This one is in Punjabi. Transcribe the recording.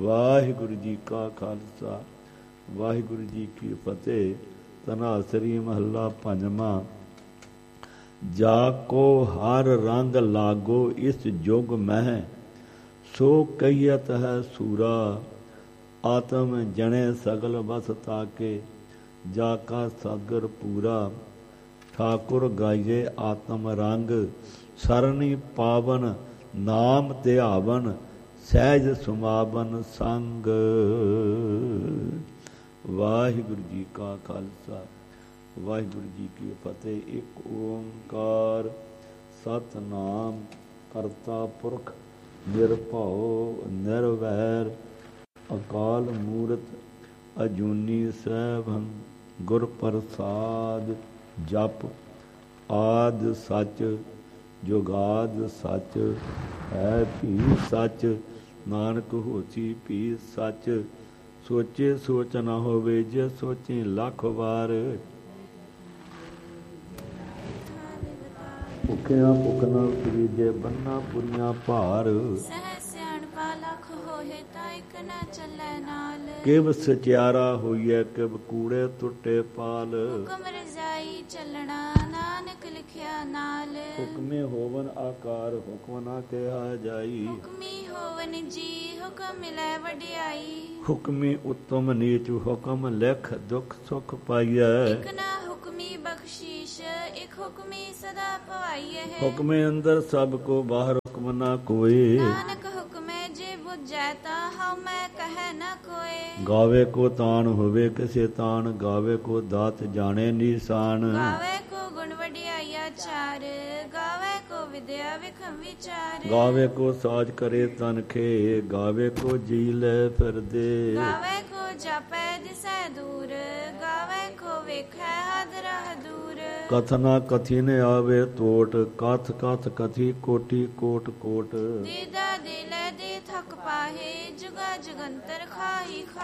ਵਾਹਿਗੁਰੂ ਜੀ ਕਾ ਖਾਲਸਾ ਵਾਹਿਗੁਰੂ ਜੀ ਕੀ ਫਤਿਹ। ਧਨਾਸਰੀ ਮਹੱਲਾ ਪੰਜਵਾਂ। ਜਾ ਕੋ ਹਰ ਰੰਗ ਲਾਗੋ ਇਸ ਜੁਗ ਮਹਿ, ਸੋ ਕਹੀਅਤ ਹੈ ਸੂਰਾ। ਆਤਮ ਜਣੇ ਸਗਲ ਬਸ ਤਾਕੇ, ਜਾ ਕਾ ਸਾਗਰ ਪੂਰਾ। ਠਾਕੁਰ ਗਾਈਏ ਆਤਮ ਰੰਗ, ਸਰਨੀ ਪਾਵਨ ਨਾਮ ਧਿਆਵਨ। ਸਹਿਜ ਸੁਮਾਵਨ ਸੰਗ। ਵਾਹਿਗੁਰੂ ਜੀ ਕਾ ਖਾਲਸਾ ਵਾਹਿਗੁਰੂ ਜੀ ਕੀ ਫਤਿਹ। ਇੱਕ ਓੰਕਾਰ ਸਤਿਨਾਮ ਕਰਤਾ ਪੁਰਖ ਨਿਰਭਉ ਨਿਰਵੈਰ, ਅਕਾਲ ਮੂਰਤ ਅਜੂਨੀ ਸੈਭੰ। ਗੁਰ ਪ੍ਰਸਾਦ ਜਪ। ਆਦਿ ਸੱਚ ਜੁਗਾਦ ਸੱਚ, ਹੈ ਭੀ ਸੱਚ ਨਾਨਕ ਹੋਸੀ ਭੀ ਸੱਚ। ਸੋਚੇ ਸੋਚ ਨਾ ਹੋਵੇ, ਜੇ ਸੋਚੇ ਲੱਖ ਵਾਰ। ਭੁੱਖਿਆਂ ਭੁੱਖ ਨਾ ਉਤਰੀ, ਜੇ ਬੰਨਾ ਪੁਰੀਆਂ ਭਾਰ। ਸਹਿ ਸਿਆਣਪਾ ਲੱਖ ਹੋਏ, ਤਾਂ ਇੱਕ ਨਾ ਚੱਲੇ ਨਾਲ। ਕਿਵ ਸਚਿਆਰਾ ਹੋਈਐ, ਕਿਵ ਕੂੜੇ ਟੁੱਟੇ ਪਾਲ। ਹੁਕਮ ਰਜਾਈ ਚੱਲਣਾ, ਨਾਨਕ ਲਿਖਿਆ ਨਾਲ। ਹੁਕਮੇ ਹੋਵਨ ਆਕਾਰ, ਹੁਕਮ ਨਾ ਕਿਹਾ ਜਾਈ। ਹੁਕਮੀ ਹੋਵਨ ਜੀ, ਹੁਕਮ ਮਿਲੈ ਵਡਿਆਈ। ਹੁਕਮੀ ਉਤਮ ਨੀਚ, ਹੁਕਮ ਲਿਖ ਦੁਖ ਸੁਖ ਪਾਈਐ। ਇੱਕ ਨਾ ਹੁਕਮੀ ਬਖਸ਼ੀਸ਼, ਇੱਕ ਹੁਕਮੀ ਸਦਾ ਪਵਾਈਐ। ਹੁਕਮੇ ਅੰਦਰ ਸਭ ਕੋ, ਬਾਹਰ ਹੁਕਮ ਨਾ ਕੋਏ। ਨਾਨਕ ਹੁਕਮੇ ਜੇ ਬੁਝੈ, ਤਾਂ ਹਉ ਮੈਂ ਕਹਿ ਨ ਕੋਏ। ਗਾਵੇ ਕੋ ਤਾਣ ਹੋਵੇ ਕਿਸੇ ਤਾਣ, ਗਾਵੇ ਕੋ ਦਾਤ ਜਾਣੇ ਨੀਸਾਨ। ਗਾਵੇ ਕੋ ਗੁਣ ਵਡਿਆਈਆ ਚਾਰ, ਗਾਵੇ ਕੋ ਵਿਦਿਆ ਵਿਖਮ ਵਿਚਾਰ। ਗਾਵੇ ਕੋ ਸਾਜ ਕਰੇ ਤਨਖੇ, ਗਾਵੇ ਕੋ ਜੀ ਲੈ ਫਿਰਦੇ। ਗਾਵੇ ਕੋ ਜਾਪੈ ਦਿਸੈ ਦੂਰ, ਗਾਵੇ ਕੋ ਵੇਖੈ ਹਦ ਰਹ ਦੂਰ। ਕਥਨਾ ਕਥੀ ਨ ਆਵੇ ਤੋਟ, ਕਥ ਕਥ ਕਥੀ ਕੋਟੀ ਕੋਟ ਕੋਟ। ਦੀਦਾ ਦਿਲੇ ਦੇ ਥਕ ਪਾਹੇ, ਜੁਗਾ ਜੁਗੰਤਰ ਖਾਹੀ